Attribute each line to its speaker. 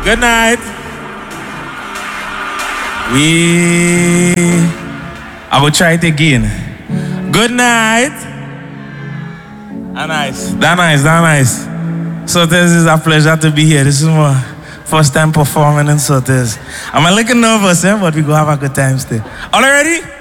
Speaker 1: Good night. I will try it again. Good night. Nice. Sotes, it's a pleasure to be here. This is my first time performing in Sotes. I'm a little nervous, but we go have a good time still. All ready?